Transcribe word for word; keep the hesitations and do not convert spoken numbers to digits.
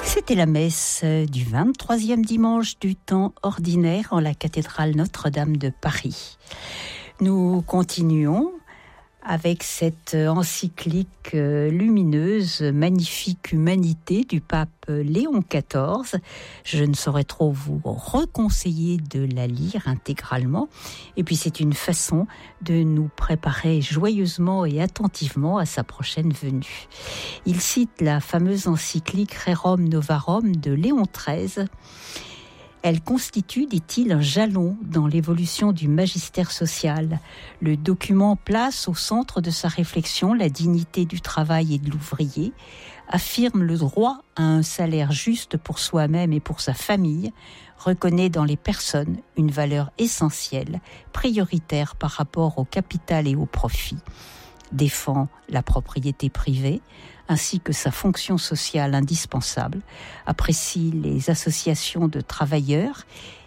C'était la messe du vingt-troisième dimanche du temps ordinaire en la cathédrale Notre-Dame de Paris. Nous continuons avec cette encyclique lumineuse, Magnifique Humanité du pape Léon quatorze. Je ne saurais trop vous reconseiller de la lire intégralement. Et puis c'est une façon de nous préparer joyeusement et attentivement à sa prochaine venue. Il cite la fameuse encyclique Rerum Novarum de Léon treize. Elle constitue, dit-il, un jalon dans l'évolution du magistère social. Le document place au centre de sa réflexion la dignité du travail et de l'ouvrier, affirme le droit à un salaire juste pour soi-même et pour sa famille, reconnaît dans les personnes une valeur essentielle, prioritaire par rapport au capital et au profit, défend la propriété privée, ainsi que sa fonction sociale indispensable, apprécie les associations de travailleurs